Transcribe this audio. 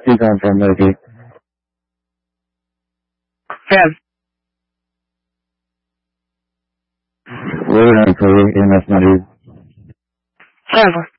He's on from Loki. Fam. We're on for EMS money. Whatever.